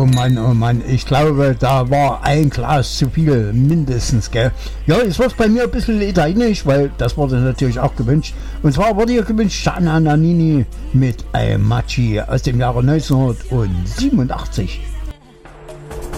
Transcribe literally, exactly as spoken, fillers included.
Oh Mann, oh Mann, ich glaube, da war ein Glas zu viel, mindestens, gell? Ja, jetzt wird bei mir ein bisschen italienisch, weil das wurde natürlich auch gewünscht. Und zwar wurde hier gewünscht Gianna Nannini mit I Am Machi aus dem Jahre neunzehnhundertsiebenundachtzig.